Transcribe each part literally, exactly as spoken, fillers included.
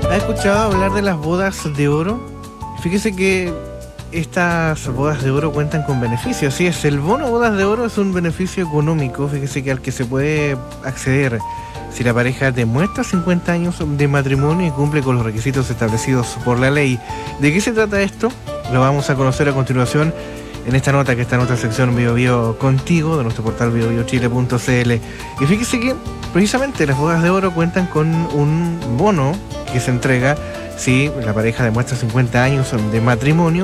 ¿Ha escuchado hablar de las bodas de oro? Fíjese que estas bodas de oro cuentan con beneficios. Así es, el bono bodas de oro es un beneficio económico, fíjese que al que se puede acceder si la pareja demuestra cincuenta años de matrimonio y cumple con los requisitos establecidos por la ley. ¿De qué se trata esto? Lo vamos a conocer a continuación en esta nota que está en nuestra sección Bio Bio Contigo de nuestro portal bio bio chile punto c l. Y fíjese que precisamente las bodas de oro cuentan con un bono que se entrega si la pareja demuestra cincuenta años de matrimonio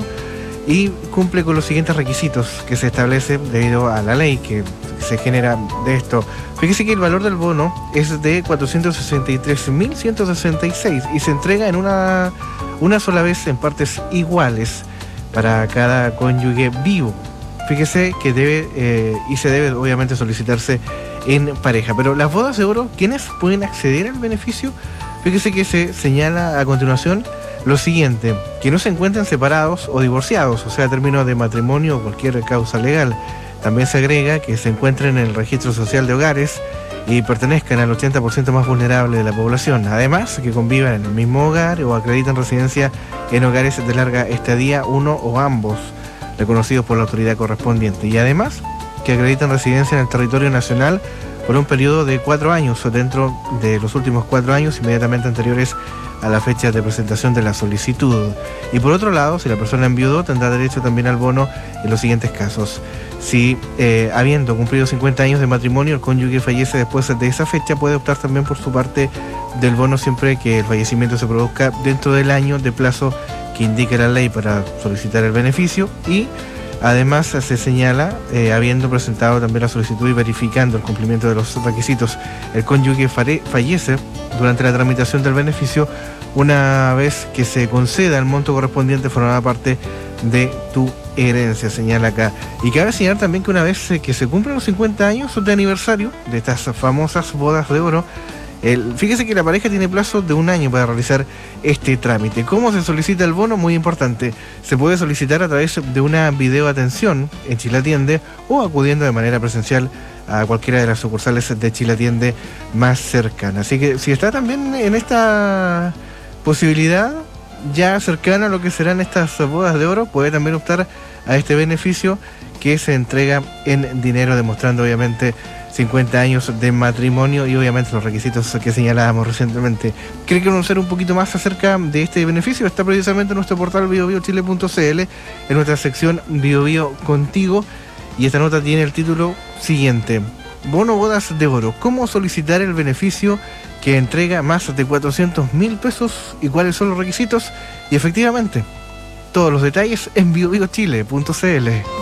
y cumple con los siguientes requisitos que se establece debido a la ley que se genera de esto. Fíjese que el valor del bono es de cuatrocientos sesenta y tres mil ciento sesenta y seis y se entrega en una, una sola vez en partes iguales para cada cónyuge vivo. Fíjese que debe eh, y se debe obviamente solicitarse en pareja. Pero las bodas de oro, ¿quiénes pueden acceder al beneficio? Fíjese que se señala a continuación lo siguiente: que no se encuentren separados o divorciados, o sea, a término de matrimonio o cualquier causa legal. También se agrega que se encuentren en el registro social de hogares y pertenezcan al ochenta por ciento más vulnerable de la población. Además, que convivan en el mismo hogar o acrediten residencia en hogares de larga estadía, uno o ambos, reconocidos por la autoridad correspondiente. Y además, que acrediten residencia en el territorio nacional por un periodo de cuatro años o dentro de los últimos cuatro años inmediatamente anteriores a la fecha de presentación de la solicitud. Y por otro lado, si la persona enviudó, tendrá derecho también al bono en los siguientes casos: si eh, habiendo cumplido cincuenta años de matrimonio, el cónyuge fallece después de esa fecha, puede optar también por su parte del bono siempre que el fallecimiento se produzca dentro del año de plazo que indique la ley para solicitar el beneficio. Y además se señala, eh, habiendo presentado también la solicitud y verificando el cumplimiento de los requisitos, el cónyuge fallece durante la tramitación del beneficio, una vez que se conceda el monto correspondiente formará parte de tu herencia, señala acá. Y cabe señalar también que una vez que se cumplen los cincuenta años de aniversario de estas famosas bodas de oro, El, fíjese que la pareja tiene plazo de un año para realizar este trámite. ¿Cómo se solicita el bono? Muy importante. Se puede solicitar a través de una videoatención en Chile Atiende o acudiendo de manera presencial a cualquiera de las sucursales de Chile Atiende más cercana. Así que si está también en esta posibilidad ya cercana a lo que serán estas bodas de oro, puede también optar a este beneficio que se entrega en dinero, demostrando obviamente cincuenta años de matrimonio y obviamente los requisitos que señalábamos recientemente. ¿Cree que conocer un poquito más acerca de este beneficio? Está precisamente en nuestro portal bio bio chile punto c l, en nuestra sección Bio Bio Contigo, y esta nota tiene el título siguiente: Bono bodas de oro, ¿cómo solicitar el beneficio que entrega más de cuatrocientos mil pesos y cuáles son los requisitos? Y efectivamente, todos los detalles en bio bio chile punto c l.